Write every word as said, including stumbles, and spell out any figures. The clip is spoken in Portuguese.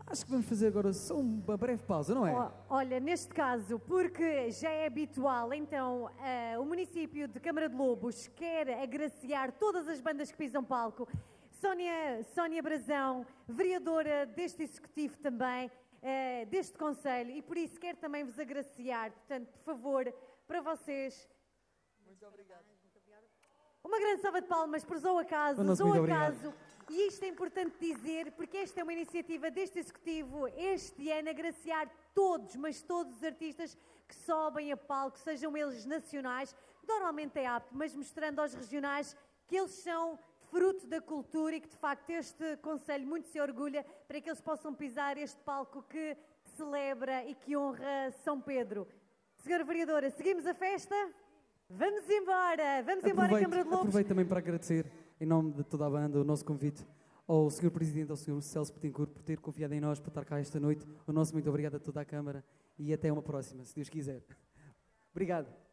Acho que vamos fazer agora só uma breve pausa, não é? Oh, olha, neste caso, porque já é habitual, então uh, o município de Câmara de Lobos quer agraciar todas as bandas que pisam palco. Sónia, Sónia Brazão, vereadora deste executivo também, uh, deste conselho, e por isso quer também vos agraciar. Portanto, por favor, para vocês... Muito obrigado. Uma grande salva de palmas por Zou Acaso, Zou Acaso. E isto é importante dizer, porque esta é uma iniciativa deste Executivo, este ano, agraciar todos, mas todos os artistas que sobem a palco, sejam eles nacionais, normalmente é apto, mas mostrando aos regionais que eles são fruto da cultura e que, de facto, este Conselho muito se orgulha para que eles possam pisar este palco que celebra e que honra São Pedro. Senhora Vereadora, seguimos a festa? Vamos embora! Vamos aproveito, embora, Câmara de Lobos! Aproveito também para agradecer, em nome de toda a banda, o nosso convite ao senhor Presidente, ao senhor Celso Betancourt, por ter confiado em nós para estar cá esta noite. O nosso muito obrigado a toda a Câmara e até uma próxima, se Deus quiser. Obrigado.